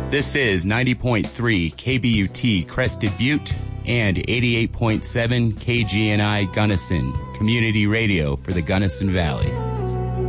This is 90.3 KBUT Crested Butte and 88.7 KGNI Gunnison, community radio for the Gunnison Valley.